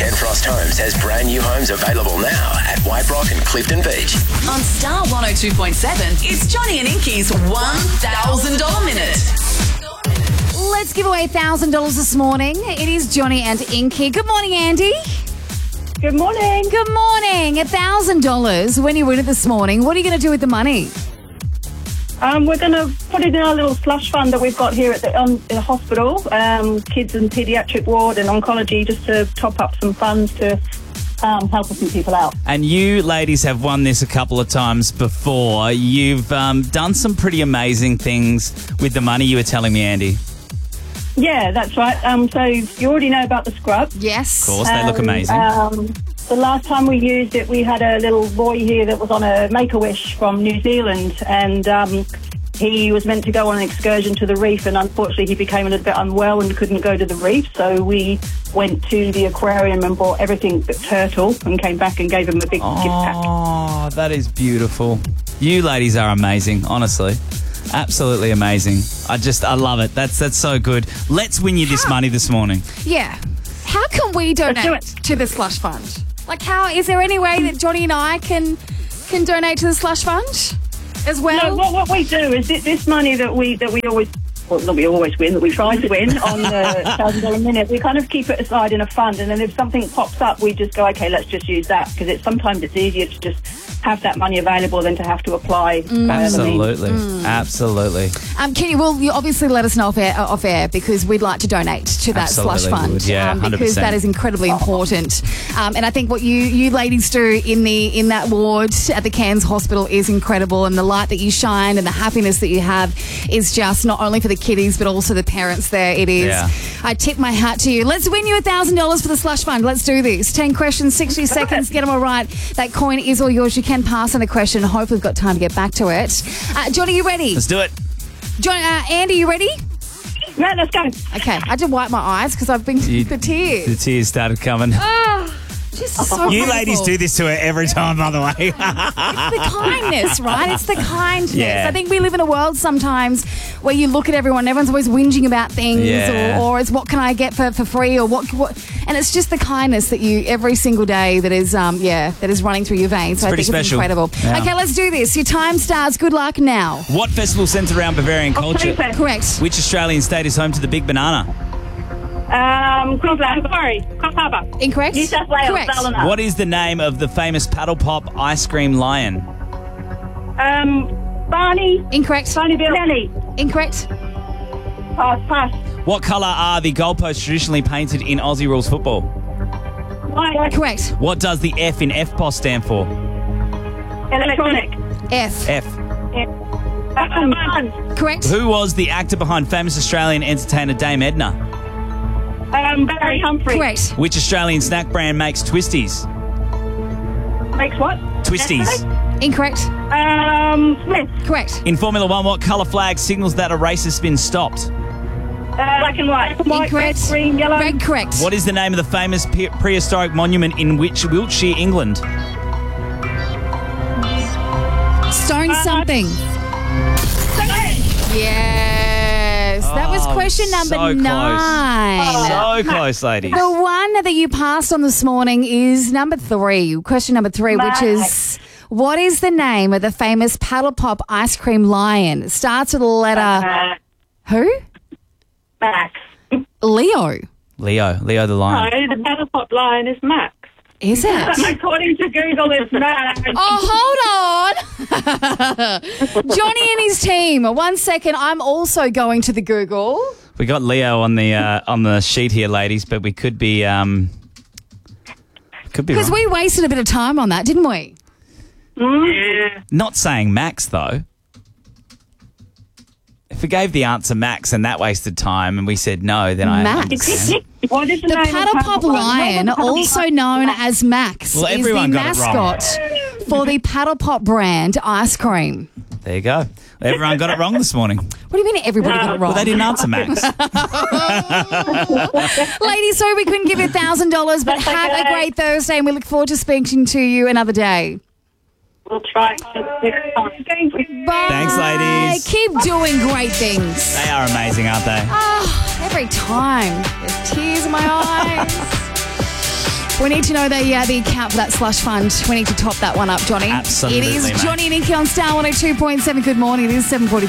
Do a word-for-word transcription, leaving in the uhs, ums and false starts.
Ken Frost Homes has brand new homes available now at White Rock and Clifton Beach. On Star one oh two point seven, it's Johnny and Inky's one thousand dollars Minute. Let's give away one thousand dollars this morning. It is Johnny and Inky. Good morning, Andy. Good morning. Good morning. one thousand dollars when you win it this morning. What are you going to do with the money? Um, we're going to put it in our little slush fund that we've got here at the, um, the hospital, um, kids and paediatric ward and oncology, just to top up some funds to um, help some people out. And you ladies have won this a couple of times before. You've um, done some pretty amazing things with the money, you were telling me, Andy. Yeah, that's right. Um, so you already know about the scrub. Yes. Of course, they look amazing. Um, the last time we used it, we had a little boy here that was on a Make-A-Wish from New Zealand, and um, he was meant to go on an excursion to the reef, and unfortunately he became a little bit unwell and couldn't go to the reef, so we went to the aquarium and bought everything but turtle and came back and gave him a big oh, gift pack. Oh, that is beautiful. You ladies are amazing, honestly. Absolutely amazing. I just, I love it. That's that's so good. Let's win you this money this morning. Yeah. How can we donate do it. to the slush fund? Like, how is there any way that Johnny and I can can donate to the slush fund as well? No, what, what we do is this, this money that we that we always, well, not we always win, that we try to win on the one thousand dollars minute, we kind of keep it aside in a fund, and then if something pops up, we just go, okay, let's just use that, because it's sometimes it's easier to just have that money available than to have to apply. Mm. Absolutely. Mm. Absolutely. Um, can you, well, you obviously let us know off air, off air because we'd like to donate to that Absolutely slush fund. would. Yeah, um, one hundred percent. Because that is incredibly important. Um, and I think what you, you ladies do in the in that ward at the Cairns Hospital is incredible, and the light that you shine and the happiness that you have is just not only for the kiddies but also the parents there. It is. Yeah. I tip my hat to you. Let's win you one thousand dollars for the slush fund. Let's do this. ten questions, sixty seconds. Get them all right. That coin is all yours. You can pass on a question. Hopefully we've got time to get back to it. Uh, Johnny, you ready? Let's do it. John, uh, Andy, you ready? Yeah, let's go. Okay, I had to wipe my eyes because I've been You- the tears. The tears started coming. Oh, just so You beautiful. ladies do this to her every time, by the way. It's the kindness, right? It's the kindness. Yeah. I think we live in a world sometimes where you look at everyone, and everyone's always whinging about things, Yeah. or, or it's what can I get for, for free, or what, what, and it's just the kindness that you every single day that is, um, yeah, that is running through your veins. So I pretty think it's special. incredible. Yeah. Okay, let's do this. Your time starts. Good luck now. What festival centres around Bavarian culture? Oktoberfest. Correct. Which Australian state is home to the Big Banana? Um, Queensland, sorry, Coffs Harbour. Incorrect. New South Wales, Correct. Ballina. What is the name of the famous paddle pop ice cream lion? Um, Barney, Incorrect. Barney Bill. Nelly. Incorrect. Oh, pass. What colour are the goalposts traditionally painted in Aussie rules football? White. Correct. What does the F in F P O S stand for? Electronic. F. F. Um, fun. Correct. Who was the actor behind famous Australian entertainer Dame Edna? Um, Barry Humphrey. Correct. Which Australian snack brand makes Twisties? Makes what? Twisties. Incorrect. Um, Smith. Correct. In Formula One, what colour flag signals that a race has been stopped? Uh, black and white. White, Incorrect. red, green, yellow. Red, correct. What is the name of the famous pe- prehistoric monument in which Wiltshire, England? Stone something. Yes. That was Oh, question number so close. nine. So close, ladies. The one that you passed on this morning is number three. Question number three, which is, what is the name of the famous paddle pop ice cream lion? It starts with the letter Uh, who? Max. Leo. Leo. Leo the lion. No, the paddle pop lion is Max. Is it? According to Google, it's Max. Oh, hold on. Johnny and his team. One second. I'm also going to the Google. We got Leo on the uh, on the sheet here, ladies, but we could be um, could be Because wrong. we wasted a bit of time on that, didn't we? Yeah. Not saying Max though. If we gave the answer Max and that wasted time, and we said no, then I Max. understand. What is the, The name paddle of pop paddle lion, Paddle pop also lion? known as Max, Well, is the everyone got it wrong. mascot for the paddle pop brand ice cream. There you go. Everyone got it wrong this morning. What do you mean everybody got it wrong? Well, they didn't answer Max. Ladies, sorry we couldn't give you one thousand dollars, but That's have a okay. great Thursday and we look forward to speaking to you another day. We'll try next time. Bye. Thanks, ladies. Keep doing great things. They are amazing, aren't they? Oh, every time. There's tears in my eyes. We need to know the, uh, the account for that slush fund. We need to top that one up, Johnny. Absolutely, It is mate. Johnny and Inky on Star one oh two point seven. Good morning. It is seven forty.